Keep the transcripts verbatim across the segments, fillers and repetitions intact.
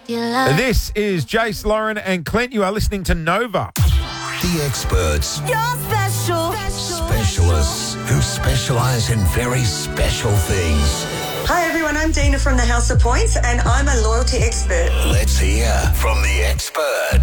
This is Jace, Lauren and Clint. You are listening to Nova. The experts. You're special. Specialists who specialise in very special things. Hi everyone, I'm Dina from the House of Points and I'm a loyalty expert. Let's hear from the expert.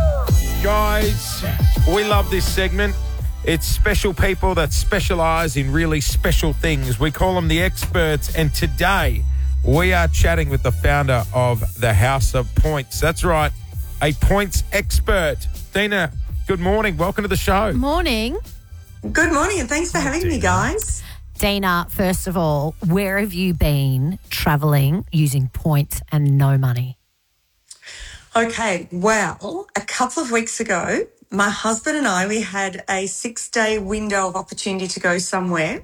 Guys, we love this segment. It's special people that specialise in really special things. We call them the experts, and today we are chatting with the founder of the House of Points. That's right, a points expert. Dina, good morning. Welcome to the show. Morning. Good morning and thanks for having me, guys. Dina, first of all, where have you been travelling using points and no money? Okay, well, a couple of weeks ago, my husband and I, we had a six-day window of opportunity to go somewhere.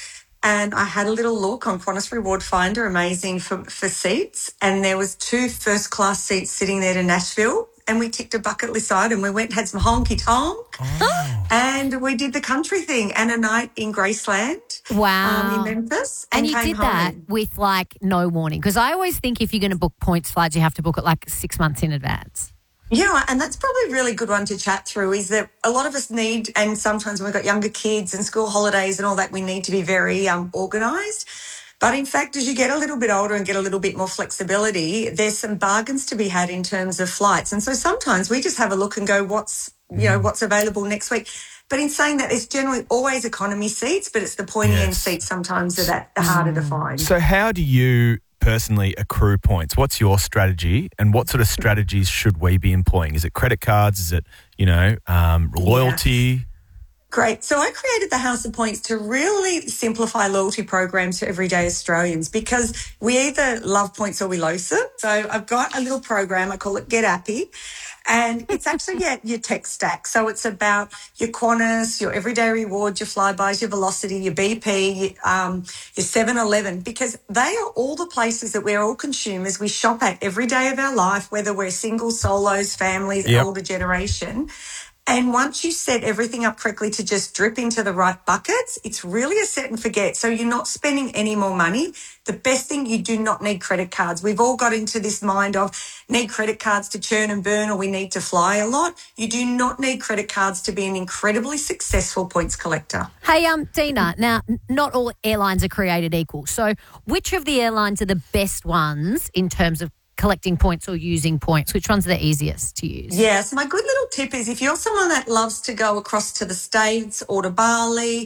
And I had a little look on Qantas Reward Finder, amazing for, for seats. And there was two first-class seats sitting there to Nashville. And we ticked a bucket list item. We went and had some honky-tonk. Oh. And we did the country thing and a night in Graceland. Wow. Um, in Memphis. And, and you came did home. that with, like, no warning. Because I always think if you're going to book points flights, you have to book it, like, six months in advance. Yeah, and that's probably a really good one to chat through, is that a lot of us need, and sometimes when we've got younger kids and school holidays and all that, we need to be very um, organised. But in fact, as you get a little bit older and get a little bit more flexibility, there's some bargains to be had in terms of flights. And so sometimes we just have a look and go, what's, you know, what's available next week. But in saying that, it's generally always economy seats, but it's the pointy end Yes. seats sometimes that are that harder to find. So how do you personally accrue points? What's your strategy, and what sort of strategies should we be employing? Is it credit cards? Is it, you know, um, loyalty? Great. So I created the House of Points to really simplify loyalty programs for everyday Australians, because we either love points or we loathe them. So I've got a little program, I call it Get Appy, and it's actually yeah, your tech stack. So it's about your Qantas, your Everyday Rewards, your Flybys, your Velocity, your B P, um, your seven eleven, because they are all the places that we're all consumers. We shop at every day of our life, whether we're single, solos, families, Yep. older generation. And once you set everything up correctly to just drip into the right buckets, it's really a set and forget. So you're not spending any more money. The best thing, you do not need credit cards. We've all got into this mind of need credit cards to churn and burn, or we need to fly a lot. You do not need credit cards to be an incredibly successful points collector. Hey, um, Dina, now, n- not all airlines are created equal. So which of the airlines are the best ones in terms of collecting points or using points? Which one's the easiest to use? Yes, my good little tip is if you're someone that loves to go across to the States or to Bali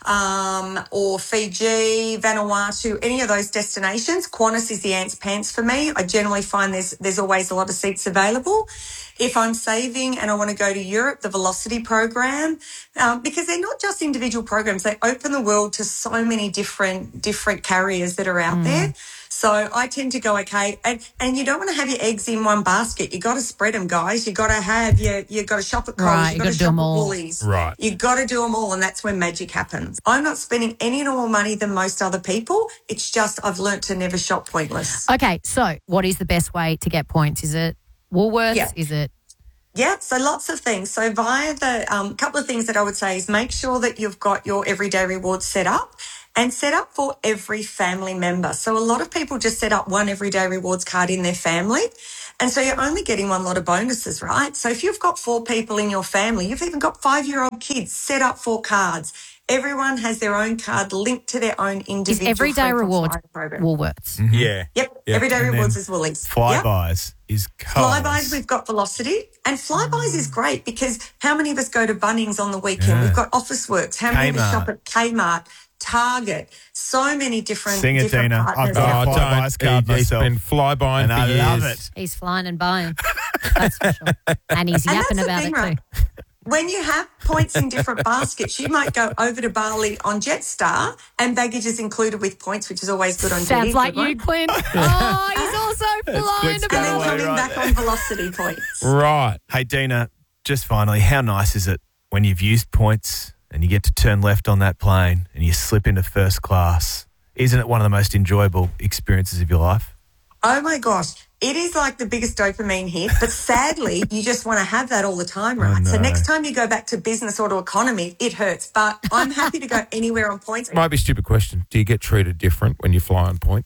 um, or Fiji, Vanuatu, any of those destinations, Qantas is the ants pants for me. I generally find there's there's always a lot of seats available. If I'm saving and I want to go to Europe, the Velocity program, um, because they're not just individual programs, they open the world to so many different different carriers that are out mm. there. So I tend to go, okay, and, and you don't want to have your eggs in one basket. You got to spread them, guys. You got to have your, you got to shop at Coles, Right, you you got gotta to do shop 'em at all. Woolies. Right. You got to do them all, and that's when magic happens. I'm not spending any more money than most other people. It's just I've learnt to never shop pointless. Okay, so what is the best way to get points? Is it Woolworths? Yeah. Is it... Yeah, so lots of things. So via the um, couple of things that I would say is make sure that you've got your Everyday Rewards set up, and set up for every family member. So a lot of people just set up one Everyday Rewards card in their family, and so you're only getting one lot of bonuses, right? So if you've got four people in your family, you've even got five-year-old kids, set up four cards. Everyone has their own card linked to their own Is individual Everyday frequent Rewards flyer program. Woolworths? Mm-hmm. Yeah. Yep, Yep. Everyday And Rewards then is Woolies. Yep. Flybys is Coles. Flybys, we've got Velocity. And Flybys is great because how many of us go to Bunnings on the weekend? Yeah. We've got Officeworks. How many of us Kmart. shop at Kmart, Target? So many different, Sing it, different Dina. partners. I've got Oh, a Flybys don't. card He- He's myself. been fly-buying and for I years. love it. He's flying and buying. That's for sure. And he's And yapping that's the about thing, it right? too. When you have points in different baskets, you might go over to Bali on Jetstar and baggage is included with points, which is always good on Sounds Jet. like Good one. you, Clint. Oh, he's also flying Clint's And then Go away, coming right. back on Velocity points. Right. Hey, Dina, just finally, how nice is it when you've used points and you get to turn left on that plane and you slip into first class? Isn't it one of the most enjoyable experiences of your life? Oh my gosh. It is like the biggest dopamine hit, but sadly, you just want to have that all the time, right? Oh, So no. next time you go back to business or to economy, it hurts. But I'm happy to go anywhere on points. Might be a stupid question. Do you get treated different when you fly on points?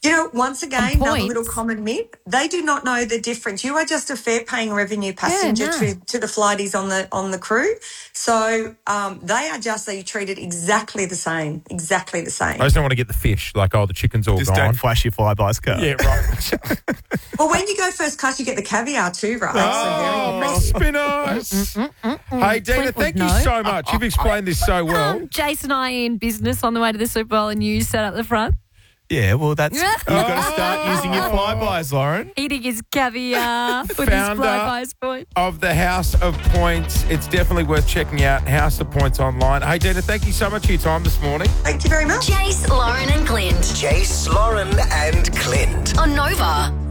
You know, once again, And another points. little common myth. They do not know the difference. You are just a fare-paying revenue passenger no. to, to the flighties on the on the crew. So um, they are just they treated exactly the same, exactly the same. I just don't want to get the fish, like, oh, the chicken's all Just gone. don't flash your Flybuys card. Yeah, right. Well, when you go first class, you get the caviar too, right? Oh, must be nice. Hey, Dina, Clint would thank you know. so much. You've explained this so well. Um, Jason and I in business on the way to the Super Bowl and you sat up the front Yeah, well, that's you've got to start using your Flybuys, Lauren. eating his caviar with his Founder Flybuys points. of the House of Points. It's definitely worth checking out, House of Points online. Hey, Dina, thank you so much for your time this morning. Thank you very much. Jace, Lauren and Clint Jace, Lauren, and Clint. on Nova.